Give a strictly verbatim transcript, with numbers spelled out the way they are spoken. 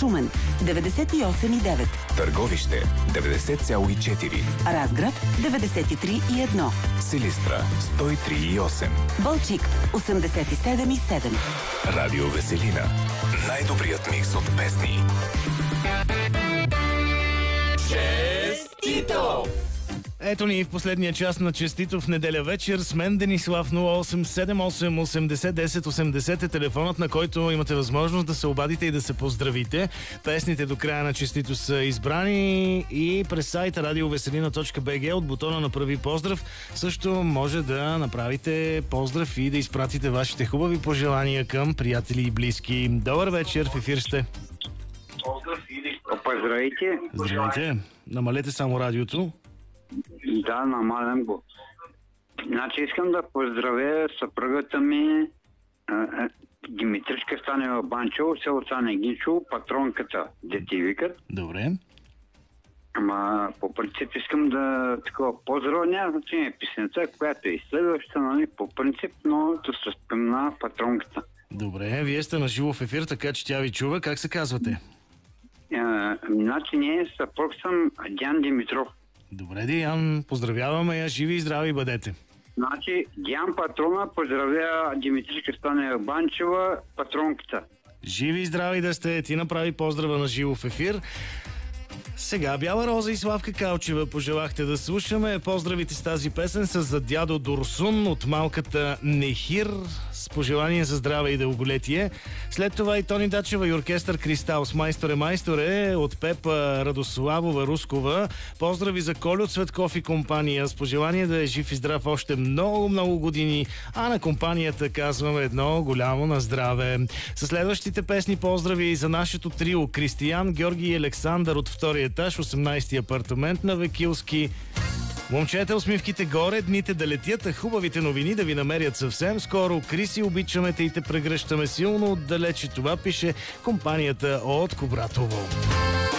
Шумен деветдесет и осем и девет, Търговище деветдесет цяло и четири, Разград деветдесет и три и едно, Силистра сто и три и осем, Балчик осемдесет и седем и седем. Радио Веселина. Най-добрият микс от песни. Честито! Ето ни в последния час на Честито в неделя вечер. С мен Денислав. Нула осем седем осем осемдесет десет осемдесет е телефонът, на който имате възможност да се обадите и да се поздравите. Песните до края на Честито са избрани и през сайта радиовеселина точка би джи от бутона Направи поздрав също може да направите поздрав и да изпратите вашите хубави пожелания към приятели и близки. Добър вечер, в ефир сте. Опа, здравейте. Здравейте. Намалете само радиото. Да, намалям го. Значи искам да поздравя съпругата ми а, а, Димитричка Станева Банчево, село Станегинчево, патронката, дете викат. Добре. Ама по принцип искам да такова поздрава, няма значение песента, която е следващата, нали, по принцип, но да се спомена патронката. Добре, вие сте на живо в ефир, така че тя ви чува. Как се казвате? А, значи ние съпруг съм Диан Димитров. Добре, Диан, поздравяваме я, живи и здрави бъдете. Значи, Диан Патрона поздравя Димитричка Станева Банчева, патронката. Живи и здрави да сте, ти направи поздрава на живо в ефир. Сега Бяла Роза и Славка Калчева пожелахте да слушаме. Поздравите с тази песен са за дядо Дурсун от малката Нехир с пожелание за здраве и дълголетие. След това и Тони Дачева и оркестър Кристал с Майсторе Майсторе от Пепа Радославова Рускова. Поздрави за Колю Цветков и компания с пожелание да е жив и здрав още много-много години, а на компанията казваме едно голямо на здраве. Със следващите песни поздрави за нашето трио Кристиян, Георги и Александър от втория етаж, осемнайсети апартамент на Векилски. Момчета, усмивките горе, дните да летят, а хубавите новини да ви намерят съвсем скоро. Криси, обичаме те и те прегръщаме силно отдалече. Това пише компанията от Кобратово.